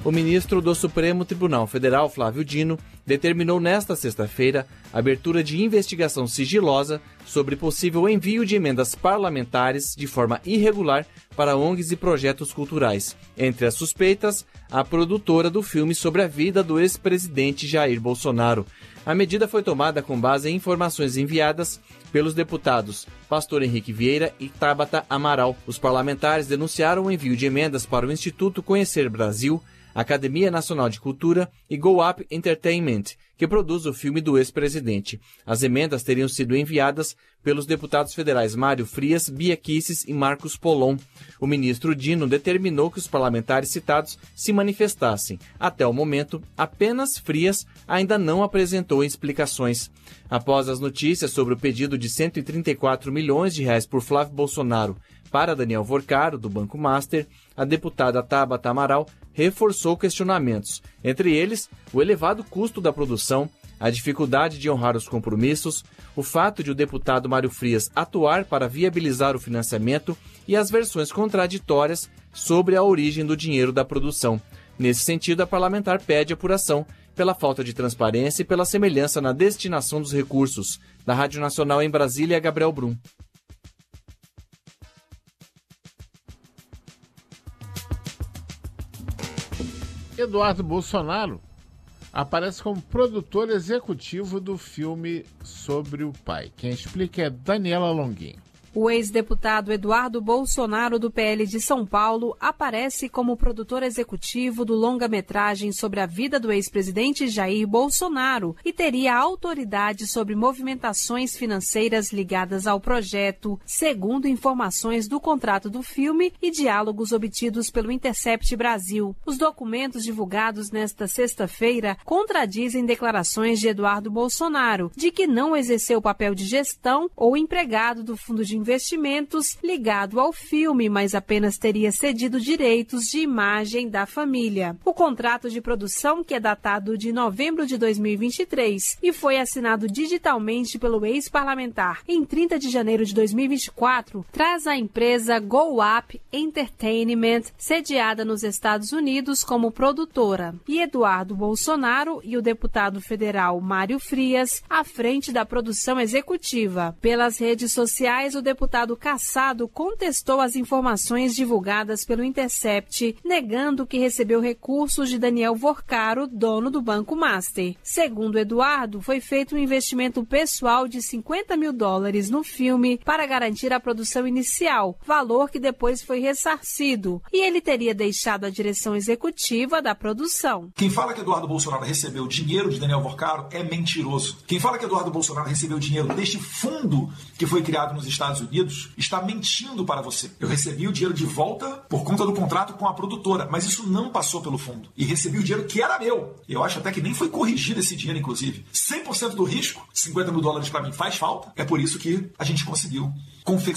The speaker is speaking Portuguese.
O ministro do Supremo Tribunal Federal, Flávio Dino, determinou nesta sexta-feira a abertura de investigação sigilosa sobre possível envio de emendas parlamentares de forma irregular para ONGs e projetos culturais. Entre as suspeitas, a produtora do filme sobre a vida do ex-presidente Jair Bolsonaro. A medida foi tomada com base em informações enviadas pelos deputados Pastor Henrique Vieira e Tabata Amaral. Os parlamentares denunciaram o envio de emendas para o Instituto Conhecer Brasil, Academia Nacional de Cultura e Go Up Entertainment, que produz o filme do ex-presidente. As emendas teriam sido enviadas pelos deputados federais Mário Frias, Bia Kicis e Marcos Polon. O ministro Dino determinou que os parlamentares citados se manifestassem. Até o momento, apenas Frias ainda não apresentou explicações. Após as notícias sobre o pedido de 134 milhões de reais por Flávio Bolsonaro para Daniel Vorcaro, do Banco Master, a deputada Tabata Amaral reforçou questionamentos, entre eles o elevado custo da produção, a dificuldade de honrar os compromissos, o fato de o deputado Mário Frias atuar para viabilizar o financiamento e as versões contraditórias sobre a origem do dinheiro da produção. Nesse sentido, a parlamentar pede apuração pela falta de transparência e pela semelhança na destinação dos recursos. Da Rádio Nacional em Brasília, Gabriel Brum. Eduardo Bolsonaro aparece como produtor executivo do filme sobre o pai. Quem explica é Daniela Longuinho. O ex-deputado Eduardo Bolsonaro, do PL de São Paulo, aparece como produtor executivo do longa-metragem sobre a vida do ex-presidente Jair Bolsonaro e teria autoridade sobre movimentações financeiras ligadas ao projeto, segundo informações do contrato do filme e diálogos obtidos pelo Intercept Brasil. Os documentos divulgados nesta sexta-feira contradizem declarações de Eduardo Bolsonaro de que não exerceu o papel de gestão ou empregado do Fundo de Investimentos ligado ao filme, mas apenas teria cedido direitos de imagem da família. O contrato de produção, que é datado de novembro de 2023 e foi assinado digitalmente pelo ex-parlamentar em 30 de janeiro de 2024, traz a empresa Go Up Entertainment, sediada nos Estados Unidos, como produtora, e Eduardo Bolsonaro e o deputado federal Mário Frias à frente da produção executiva. Pelas redes sociais, o deputado Cassado contestou as informações divulgadas pelo Intercept, negando que recebeu recursos de Daniel Vorcaro, dono do Banco Master. Segundo Eduardo, foi feito um investimento pessoal de $50 mil no filme para garantir a produção inicial, valor que depois foi ressarcido, e ele teria deixado a direção executiva da produção. Quem fala que Eduardo Bolsonaro recebeu dinheiro de Daniel Vorcaro é mentiroso. Quem fala que Eduardo Bolsonaro recebeu dinheiro deste fundo que foi criado nos Estados Unidos está mentindo para você. Eu recebi o dinheiro de volta por conta do contrato com a produtora, mas isso não passou pelo fundo. E recebi o dinheiro que era meu. Eu acho até que nem foi corrigido esse dinheiro, inclusive. 100% do risco, $50 mil para mim faz falta. É por isso que a gente conseguiu confeccionar